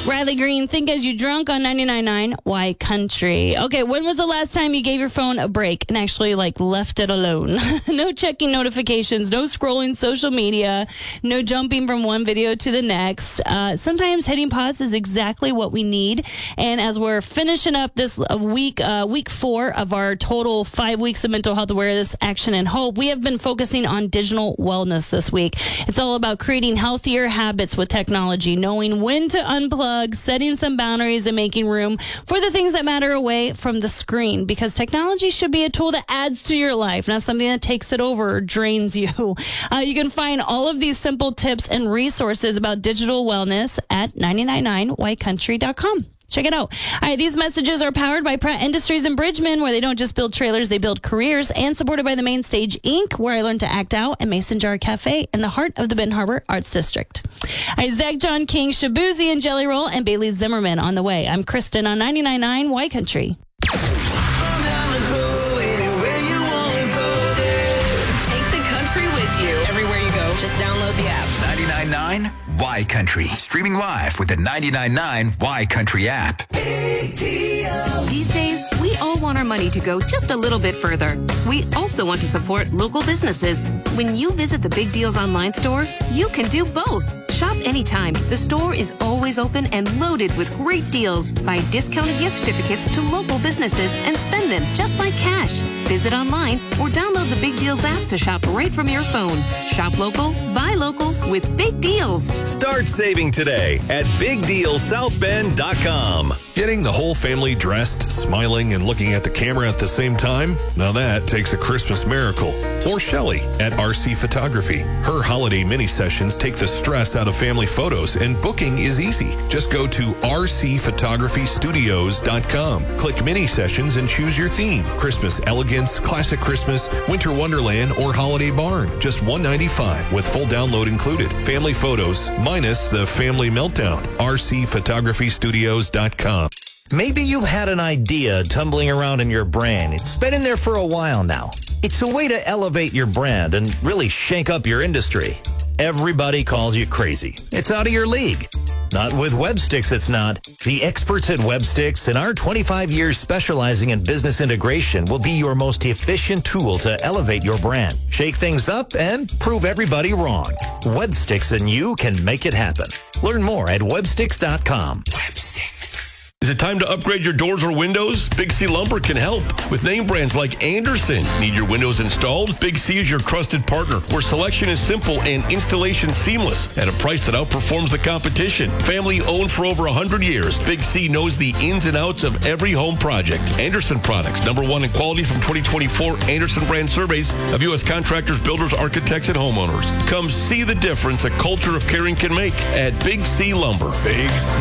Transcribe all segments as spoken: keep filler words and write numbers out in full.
Riley Green, Think As You Drunk on ninety-nine point nine Y Country. Okay, when was the last time you gave your phone a break and actually like left it alone? No checking notifications, no scrolling social media, no jumping from one video to the next. Uh, sometimes hitting pause is exactly what we need. And as we're finishing up this week, uh, week four of our total five weeks of mental health awareness, action, and hope, we have been focusing on digital wellness this week. It's all about creating healthier habits with technology, knowing when to unplug, setting some boundaries, and making room for the things that matter away from the screen, because technology should be a tool that adds to your life, not something that takes it over or drains you. Uh, you can find all of these simple tips and resources about digital wellness at nine nine nine y country dot com. Check it out. All right, these messages are powered by Pratt Industries in Bridgman, where they don't just build trailers, they build careers, and supported by the Main Stage Incorporated, where I learned to act out, and Mason Jar Cafe in the heart of the Benton Harbor Arts District. All right, Zach John King, Shabuzi and Jelly Roll, and Bailey Zimmerman on the way. I'm Kristen on ninety-nine point nine Y Country. Take the country with you everywhere you go. Just download the app. ninety-nine point nine Y Country. Streaming live with the ninety-nine point nine Y Country app. These days, we all want our money to go just a little bit further. We also want to support local businesses. When you visit the Big Deals online store, you can do both. Shop anytime. The store is always open and loaded with great deals. Buy discounted gift certificates to local businesses and spend them just like cash. Visit online or download the Big Deals app to shop right from your phone. Shop local, buy local with Big Deals. Start saving today at big deal south bend dot com. Getting the whole family dressed, smiling, and looking at the camera at the same time? Now that takes a Christmas miracle. Or Shelley at R C Photography. Her holiday mini sessions take the stress out of family photos, and booking is easy. Just go to r c photography studios dot com. Click mini sessions and choose your theme. Christmas elegance, classic Christmas, winter wonderland, or holiday barn. Just one hundred ninety-five dollars with full download included. Family photos minus the family meltdown. r c photography studios dot com. Maybe you've had an idea tumbling around in your brain. It's been in there for a while now. It's a way to elevate your brand and really shake up your industry. Everybody calls you crazy. It's out of your league. Not with WebSticks, it's not. The experts at WebSticks and our twenty-five years specializing in business integration will be your most efficient tool to elevate your brand, shake things up, and prove everybody wrong. WebSticks and you can make it happen. Learn more at websticks dot com. WebSticks. Is it time to upgrade your doors or windows? Big C Lumber can help. With name brands like Anderson. Need your windows installed? Big C is your trusted partner, where selection is simple and installation seamless at a price that outperforms the competition. Family owned for over one hundred years, Big C knows the ins and outs of every home project. Anderson Products, number one in quality from twenty twenty-four Anderson brand surveys of U S contractors, builders, architects, and homeowners. Come see the difference a culture of caring can make at Big C Lumber. Big C.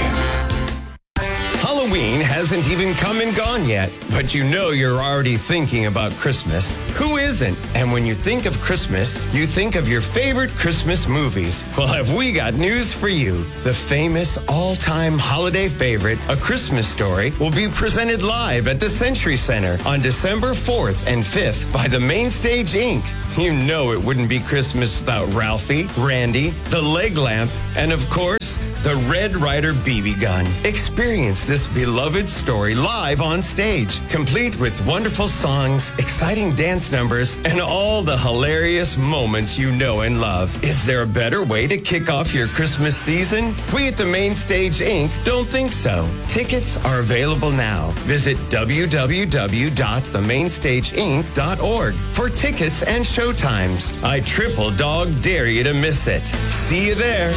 Halloween hasn't even come and gone yet, but you know you're already thinking about Christmas. Who isn't? And when you think of Christmas, you think of your favorite Christmas movies. Well, have we got news for you? The famous all-time holiday favorite, A Christmas Story, will be presented live at the Century Center on December fourth and fifth by the Main Stage Incorporated. You know it wouldn't be Christmas without Ralphie, Randy, the leg lamp, and of course, the Red Ryder B B gun. Experience this beloved story live on stage, complete with wonderful songs, exciting dance numbers, and all the hilarious moments you know and love. Is there a better way to kick off your Christmas season? We at the Main Stage Incorporated don't think so. Tickets are available now. Visit w w w dot the main stage inc dot org for tickets and showtimes. I triple dog dare you to miss it. See you there.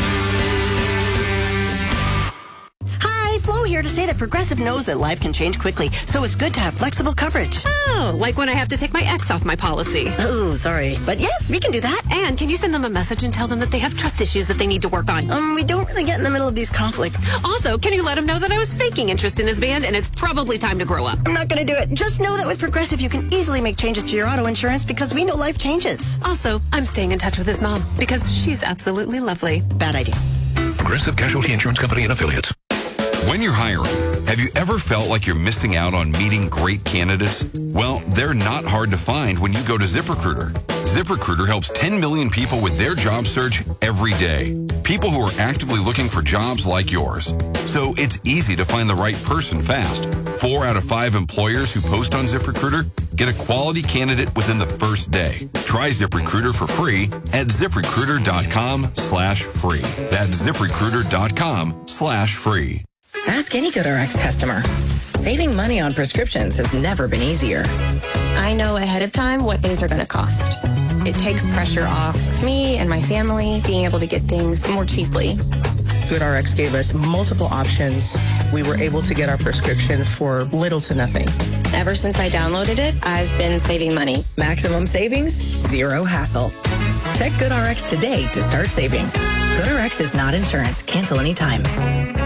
Flo here to say that Progressive knows that life can change quickly, so it's good to have flexible coverage. Oh, like when I have to take my ex off my policy. Oh, sorry. But yes, we can do that. And can you send them a message and tell them that they have trust issues that they need to work on? Um, we don't really get in the middle of these conflicts. Also, can you let them know that I was faking interest in his band and it's probably time to grow up? I'm not going to do it. Just know that with Progressive, you can easily make changes to your auto insurance because we know life changes. Also, I'm staying in touch with his mom because she's absolutely lovely. Bad idea. Progressive Casualty Insurance Company and Affiliates. When you're hiring, have you ever felt like you're missing out on meeting great candidates? Well, they're not hard to find when you go to ZipRecruiter. ZipRecruiter helps ten million people with their job search every day. People who are actively looking for jobs like yours. So it's easy to find the right person fast. Four out of five employers who post on ZipRecruiter get a quality candidate within the first day. Try ZipRecruiter for free at ZipRecruiter.com slash free. That's ZipRecruiter.com slash free. Ask any GoodRx customer. Saving money on prescriptions has never been easier. I know ahead of time what things are going to cost. It takes pressure off of me and my family being able to get things more cheaply. GoodRx gave us multiple options. We were able to get our prescription for little to nothing. Ever since I downloaded it, I've been saving money. Maximum savings, zero hassle. Check GoodRx today to start saving. GoodRx is not insurance. Cancel anytime.